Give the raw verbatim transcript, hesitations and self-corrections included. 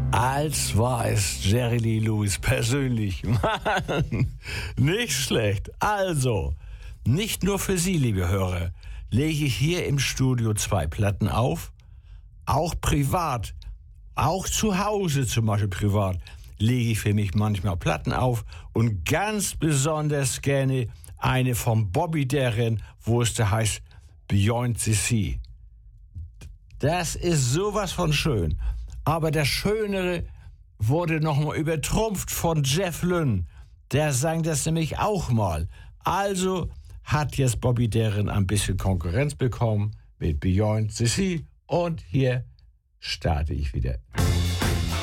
Als war es Jerry Lee Lewis persönlich. Mann, nicht schlecht. Also, nicht nur für Sie, liebe Hörer, lege ich hier im Studio zwei Platten auf. Auch privat, auch zu Hause zum Beispiel privat, lege ich für mich manchmal Platten auf. Und ganz besonders gerne eine von Bobby Darin, wo es da heißt Beyond the Sea. Das ist sowas von schön. Aber das Schönere wurde nochmal übertrumpft von Jeff Lynne. Der sang das nämlich auch mal. Also hat jetzt Bobby Darin ein bisschen Konkurrenz bekommen mit Beyond the Sea. Und hier starte ich wieder.